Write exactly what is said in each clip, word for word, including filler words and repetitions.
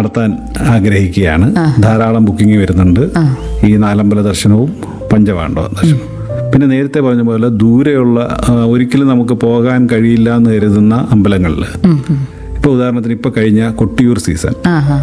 നടത്താൻ ആഗ്രഹിക്കുകയാണ്. ധാരാളം ബുക്കിംഗ് വരുന്നുണ്ട്. ഈ നാലമ്പല ദർശനവും പഞ്ചപാണ്ഡവ ദർശനവും. പിന്നെ നേരത്തെ പറഞ്ഞ പോലെ ദൂരെയുള്ള ഒരിക്കലും നമുക്ക് പോകാൻ കഴിയില്ല എന്ന് കരുതുന്ന അമ്പലങ്ങളിൽ, ഇപ്പൊ ഉദാഹരണത്തിന് ഇപ്പൊ കഴിഞ്ഞ കൊട്ടിയൂർ സീസൺ,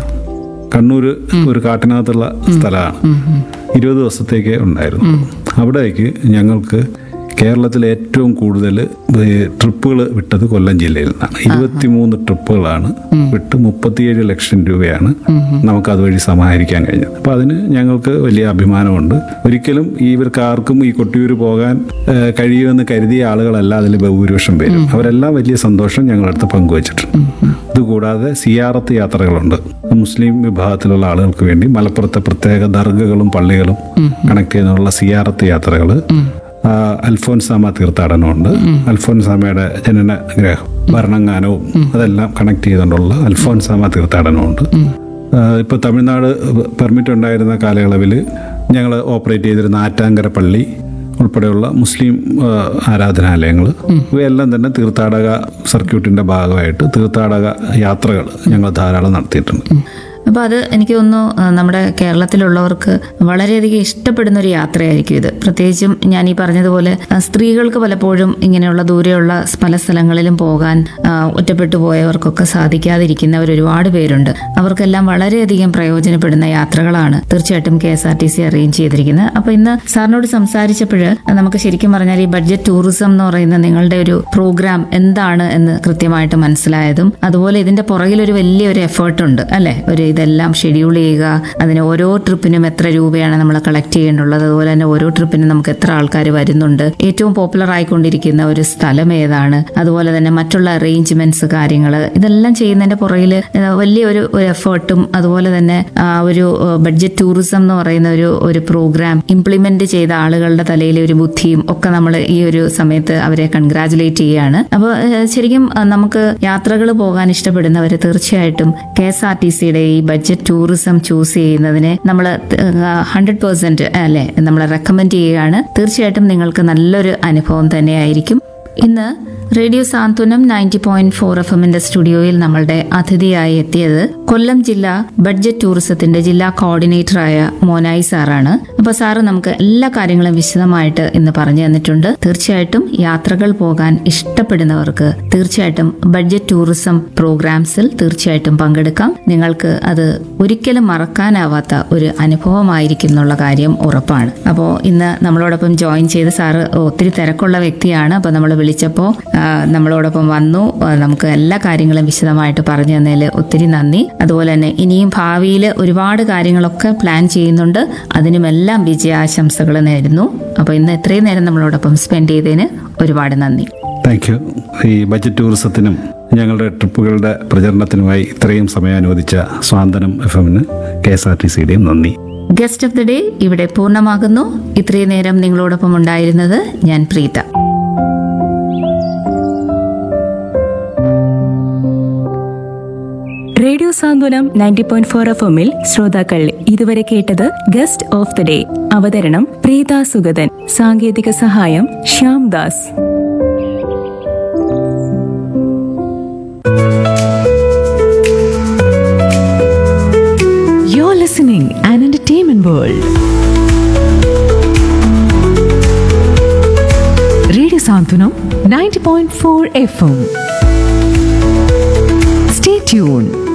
കണ്ണൂര് ഒരു കാട്ടിനകത്തുള്ള സ്ഥലമാണ്. ഇരുപത് ദിവസത്തേക്ക് ഉണ്ടായിരുന്നു. അവിടേക്ക് ഞങ്ങൾക്ക് കേരളത്തിലെ ഏറ്റവും കൂടുതൽ ട്രിപ്പുകൾ വിട്ടത് കൊല്ലം ജില്ലയിൽ നിന്നാണ്. ഇരുപത്തിമൂന്ന് ട്രിപ്പുകളാണ് വിട്ട് മുപ്പത്തിയേഴ് ലക്ഷം രൂപയാണ് നമുക്ക് അതുവഴി സമാഹരിക്കാൻ കഴിഞ്ഞത്. അപ്പൊ അതിന് ഞങ്ങൾക്ക് വലിയ അഭിമാനമുണ്ട്. ഒരിക്കലും ഇവർക്ക് ആർക്കും ഈ കൊട്ടിയൂർ പോകാൻ കഴിയുമെന്ന് കരുതിയ ആളുകളല്ല അതിൽ ബഹുഭൂരിപക്ഷം പേരും. അവരെല്ലാം വലിയ സന്തോഷം ഞങ്ങളടുത്ത് പങ്കുവച്ചിട്ടുണ്ട്. ഇതുകൂടാതെ സിയാറത്ത് യാത്രകളുണ്ട്. മുസ്ലിം വിഭാഗത്തിലുള്ള ആളുകൾക്ക് വേണ്ടി മലപ്പുറത്തെ പ്രത്യേക ദർഗകളും പള്ളികളും കണക്ട് ചെയ്യുന്നതിനുള്ള സിയാറത്ത് യാത്രകൾ. അൽഫോൻസാമ തീർത്ഥാടനമുണ്ട്. അൽഫോൻസാമയുടെ ജനനഗ്രഹം ഭരണങ്ങാനവും അതെല്ലാം കണക്ട് ചെയ്തുകൊണ്ടുള്ള അൽഫോൻസാമ തീർത്ഥാടനമുണ്ട്. ഇപ്പൊ തമിഴ്നാട് പെർമിറ്റ് ഉണ്ടായിരുന്ന കാലയളവിൽ ഞങ്ങൾ ഓപ്പറേറ്റ് ചെയ്തിരുന്ന ആറ്റാങ്കര പള്ളി ഉൾപ്പെടെയുള്ള മുസ്ലിം ആരാധനാലയങ്ങൾ, ഇവയെല്ലാം തന്നെ തീർത്ഥാടക സർക്യൂട്ടിന്റെ ഭാഗമായിട്ട് തീർത്ഥാടക യാത്രകൾ ഞങ്ങൾ ധാരാളം നടത്തിയിട്ടുണ്ട്. അപ്പോൾ അത് എനിക്ക് തോന്നുന്നു നമ്മുടെ കേരളത്തിലുള്ളവർക്ക് വളരെയധികം ഇഷ്ടപ്പെടുന്ന ഒരു യാത്രയായിരിക്കും ഇത്. പ്രത്യേകിച്ചും ഞാൻ ഈ പറഞ്ഞതുപോലെ സ്ത്രീകൾക്ക് പലപ്പോഴും ഇങ്ങനെയുള്ള ദൂരെയുള്ള പല സ്ഥലങ്ങളിലും പോകാൻ ഒറ്റപ്പെട്ടു പോയവർക്കൊക്കെ സാധിക്കാതിരിക്കുന്നവർ ഒരുപാട് പേരുണ്ട്. അവർക്കെല്ലാം വളരെയധികം പ്രയോജനപ്പെടുന്ന യാത്രകളാണ് തീർച്ചയായിട്ടും K S R T C arrange ചെയ്തിരിക്കുന്നത്. അപ്പോൾ ഇന്ന് സാറിനോട് സംസാരിച്ചപ്പോൾ നമുക്ക് ശരിക്കും പറഞ്ഞാൽ ഈ ബഡ്ജറ്റ് ടൂറിസം എന്ന് പറയുന്ന നിങ്ങളുടെ ഒരു പ്രോഗ്രാം എന്താണ് എന്ന് കൃത്യമായിട്ട് മനസ്സിലായതും, അതുപോലെ ഇതിന്റെ പുറകിൽ ഒരു വലിയൊരു എഫേർട്ട് ഉണ്ട് അല്ലെ, ഒരു ഇതെല്ലാം ഷെഡ്യൂൾ ചെയ്യുക, അതിന് ഓരോ ട്രിപ്പിനും എത്ര രൂപയാണ് നമ്മൾ കളക്ട് ചെയ്യേണ്ടുള്ളത്, അതുപോലെ തന്നെ ഓരോ ട്രിപ്പിനും നമുക്ക് എത്ര ആൾക്കാർ വരുന്നുണ്ട്, ഏറ്റവും പോപ്പുലർ ആയിക്കൊണ്ടിരിക്കുന്ന ഒരു സ്ഥലം ഏതാണ്, അതുപോലെ തന്നെ മറ്റുള്ള അറേഞ്ച്മെന്റ്സ് കാര്യങ്ങൾ, ഇതെല്ലാം ചെയ്യുന്നതിന്റെ പുറകിൽ വലിയൊരു ഒരു എഫേർട്ടും, അതുപോലെ തന്നെ ഒരു ബഡ്ജറ്റ് ടൂറിസം എന്ന് പറയുന്ന ഒരു ഒരു പ്രോഗ്രാം ഇംപ്ലിമെന്റ് ചെയ്ത ആളുകളുടെ തലയിലെ ഒരു ബുദ്ധിയും ഒക്കെ നമ്മൾ ഈ ഒരു സമയത്ത് അവരെ കൺഗ്രാജുലേറ്റ് ചെയ്യുകയാണ്. അപ്പോൾ ശരിക്കും നമുക്ക് യാത്രകൾ പോകാൻ ഇഷ്ടപ്പെടുന്നവർ തീർച്ചയായിട്ടും കെ എസ് ആർ ടി സിയുടെ ഈ ബഡ്ജറ്റ് ടൂറിസം ചൂസ് ചെയ്യുന്നതിനെ നമ്മൾ ഹൺഡ്രഡ് പെർസെന്റ് അല്ലെ നമ്മൾ റെക്കമെൻഡ് ചെയ്യുകയാണ്. തീർച്ചയായിട്ടും നിങ്ങൾക്ക് നല്ലൊരു അനുഭവം തന്നെയായിരിക്കും. ഇന്ന് റേഡിയോ സാന്ത്വനം നയൻറ്റി പോയിന്റ് ഫോർ എഫ് എമ്മിന്റെ സ്റ്റുഡിയോയിൽ നമ്മളുടെ അതിഥിയായി എത്തിയത് കൊല്ലം ജില്ലാ ബഡ്ജറ്റ് ടൂറിസത്തിന്റെ ജില്ലാ കോർഡിനേറ്ററായ മോനായി സാറാണ്. അപ്പൊ സാറ് നമുക്ക് എല്ലാ കാര്യങ്ങളും വിശദമായിട്ട് ഇന്ന് പറഞ്ഞു തന്നിട്ടുണ്ട്. തീർച്ചയായിട്ടും യാത്രകൾ പോകാൻ ഇഷ്ടപ്പെടുന്നവർക്ക് തീർച്ചയായിട്ടും ബഡ്ജറ്റ് ടൂറിസം പ്രോഗ്രാംസിൽ തീർച്ചയായിട്ടും പങ്കെടുക്കാം. നിങ്ങൾക്ക് അത് ഒരിക്കലും മറക്കാനാവാത്ത ഒരു അനുഭവമായിരിക്കും എന്നുള്ള കാര്യം ഉറപ്പാണ്. അപ്പോൾ ഇന്ന് നമ്മളോടൊപ്പം ജോയിൻ ചെയ്ത സാറ് ഒത്തിരി തിരക്കുള്ള വ്യക്തിയാണ്. അപ്പൊ നമ്മൾ വിളിച്ചപ്പോൾ നമ്മളോടൊപ്പം വന്നു. നമുക്ക് എല്ലാ കാര്യങ്ങളും വിശദമായിട്ട് പറഞ്ഞു തന്നതിൽ ഒത്തിരി നന്ദി. അതുപോലെ തന്നെ ഇനിയും ഭാവിയിൽ ഒരുപാട് കാര്യങ്ങളൊക്കെ പ്ലാൻ ചെയ്യുന്നുണ്ട്. അതിനുമെല്ലാം വിജയാശംസകൾ നേരുന്നു. അപ്പോൾ ഇന്ന് എത്രയും നേരം നമ്മളോടൊപ്പം സ്പെൻഡ് ചെയ്തതിന് ഒരുപാട് നന്ദി. Thank you. ഈ ബഡ്ജറ്റ് ടൂറിസത്തിനും ഞങ്ങളുടെ ട്രിപ്പുകളുടെ പ്രചരണത്തിനുമായി ഇത്രയും സമയം അനുവദിച്ച സ്വാന്തനം എഫ് എമ്മിന് കെ എസ് ആർ ടി സിയുടെയും നന്ദി. ഗസ്റ്റ് ഓഫ് ദി ഡേ ഇവിടെ പൂർണ്ണമാകുന്നു. ഇത്രയും നേരം നിങ്ങളോടൊപ്പം ഉണ്ടായിരുന്നത് ഞാൻ പ്രീത. റേഡിയോ സാന്ത്വനം നയൻറ്റി പോയിന്റ് ഫോർ എഫ് എമ്മിൽ ശ്രോതാക്കൾ ഇതുവരെ കേട്ടത് ഗസ്റ്റ് ഓഫ് ദി ഡേ. അവതരണം പ്രീത സുഗതൻ. സാങ്കേതിക സഹായം Shyam Das. You're listening an entertainment world. Radio Santunam ninety point four F M. Stay tuned.